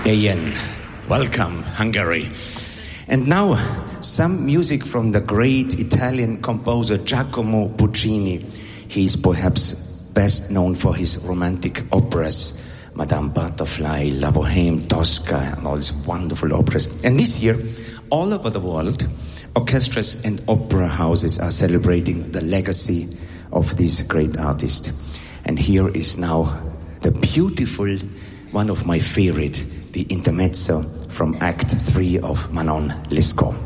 Ayen. Welcome, Hungary. And now, some music from the great Italian composer Giacomo Puccini. He is perhaps best known for his romantic operas, Madame Butterfly, La Bohème, Tosca, and all these wonderful operas. And this year, all over the world, orchestras and opera houses are celebrating the legacy of this great artist. And here is now the beautiful, one of my favorite, the intermezzo from Act 3 of Manon Lescaut.